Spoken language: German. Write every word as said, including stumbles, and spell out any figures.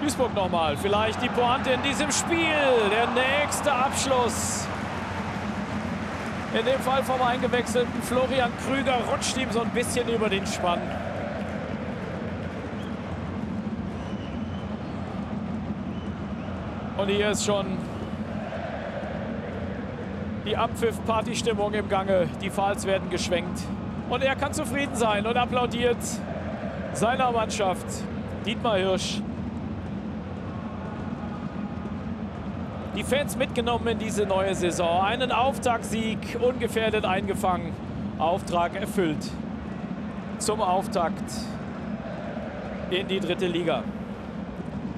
Duisburg nochmal. Vielleicht die Pointe in diesem Spiel. Der nächste Abschluss. In dem Fall vom eingewechselten Florian Krüger rutscht ihm so ein bisschen über den Spann. Und hier ist schon die Abpfiff-Partystimmung im Gange. Die Fahls werden geschwenkt. Und er kann zufrieden sein und applaudiert seiner Mannschaft. Dietmar Hirsch. Die Fans mitgenommen in diese neue Saison. Einen Auftaktsieg ungefährdet eingefangen. Auftrag erfüllt. Zum Auftakt in die dritte Liga.